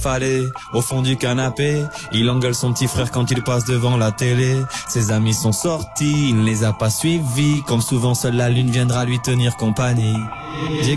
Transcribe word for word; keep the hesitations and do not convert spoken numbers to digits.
affalé au fond du canapé. Il engueule son petit frère quand il passe devant la télé. Ses amis sont sortis, il ne les a pas suivis. Comme souvent seule la lune viendra lui tenir compagnie. J'ai